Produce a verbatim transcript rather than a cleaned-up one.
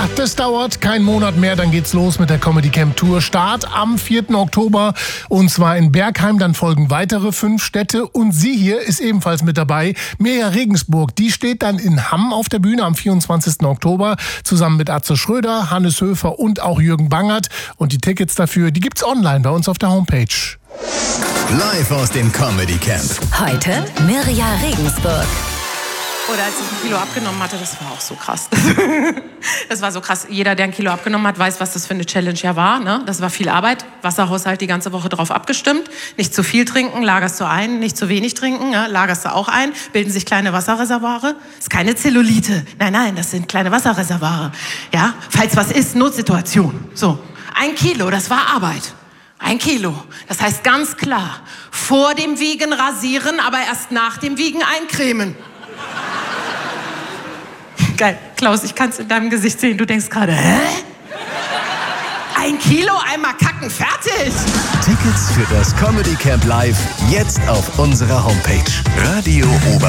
Ja, das dauert keinen Monat mehr, dann geht's los mit der Comedy Camp Tour. Start am vierten Oktober und zwar in Bergheim, dann folgen weitere fünf Städte und sie hier ist ebenfalls mit dabei. Mirja Regensburg, die steht dann in Hamm auf der Bühne am vierundzwanzigsten Oktober zusammen mit Atze Schröder, Hannes Höfer und auch Jürgen Bangert. Und die Tickets dafür, die gibt's online bei uns auf der Homepage. Live aus dem Comedy Camp. Heute Mirja Regensburg. Oder als ich ein Kilo abgenommen hatte, das war auch so krass. Das war so krass. Jeder, der ein Kilo abgenommen hat, weiß, was das für eine Challenge ja war. Ne? Das war viel Arbeit. Wasserhaushalt die ganze Woche drauf abgestimmt. Nicht zu viel trinken, lagerst du ein. Nicht zu wenig trinken, ja, lagerst du auch ein. Bilden sich kleine Wasserreservoire. Das ist keine Zellulite. Nein, nein, das sind kleine Wasserreservoire. Ja? Falls was ist, Notsituation. So, ein Kilo, das war Arbeit. Ein Kilo. Das heißt ganz klar, vor dem Wiegen rasieren, aber erst nach dem Wiegen eincremen. Geil. Klaus, ich kann es in deinem Gesicht sehen. Du denkst gerade, hä? Ein Kilo, einmal kacken, fertig. Tickets für das Comedy Camp Live jetzt auf unserer Homepage. Radio Ober